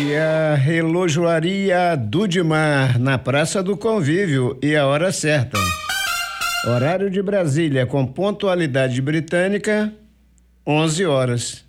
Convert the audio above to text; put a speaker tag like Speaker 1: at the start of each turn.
Speaker 1: e a Relojoaria Dudimar, na Praça do Convívio, e a hora certa. Horário de Brasília, com pontualidade britânica, 11 horas.